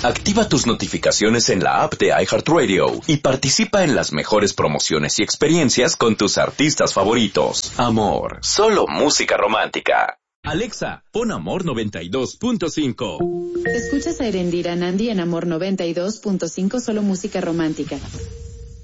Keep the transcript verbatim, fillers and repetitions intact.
Activa tus notificaciones en la app de iHeartRadio y participa en las mejores promociones y experiencias con tus artistas favoritos. Amor, solo música romántica. Alexa, pon Amor noventa y dos punto cinco. Escuchas a Erendira Nandi en Amor noventa y dos punto cinco, solo música romántica.